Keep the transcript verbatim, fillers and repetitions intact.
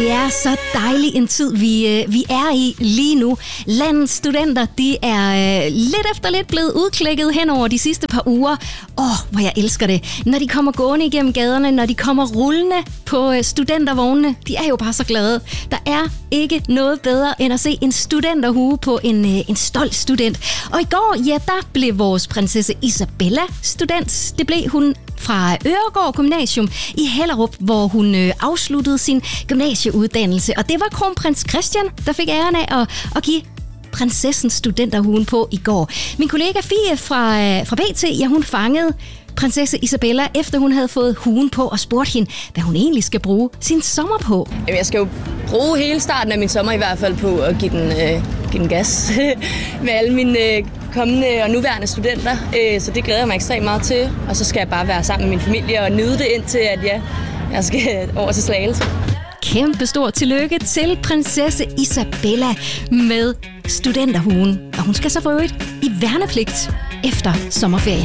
Det er så dejlig en tid, vi, øh, vi er i lige nu. Landets studenter, de er øh, lidt efter lidt blevet udklækket hen over de sidste par uger. Åh, oh, hvor jeg elsker det. Når de kommer gående igennem gaderne, når de kommer rullende på øh, studentervognene, de er jo bare så glade. Der er ikke noget bedre end at se en studenterhue på en, øh, en stolt student. Og i går, ja, der blev vores prinsesse Isabella student. Det blev hun fra Øregård Gymnasium i Hellerup, hvor hun øh, afsluttede sin gymnasieuddannelse. Og det var kronprins Christian, der fik æren af at, at give prinsessen studenterhuen på i går. Min kollega Fie fra, øh, fra B T, ja, hun fangede prinsesse Isabella, efter hun havde fået huen på, og spurgte hende, hvad hun egentlig skal bruge sin sommer på. Jeg skal jo bruge hele starten af min sommer i hvert fald på at give den, øh, give den gas med alle mine øh, kommende og nuværende studenter. Øh, så det glæder jeg mig ekstremt meget til. Og så skal jeg bare være sammen med min familie og nyde det indtil, at ja, jeg skal over til Slagelse. Kæmpe stor tillykke til prinsesse Isabella med studenterhuen. Og hun skal så få øvrigt i værnepligt efter sommerferien.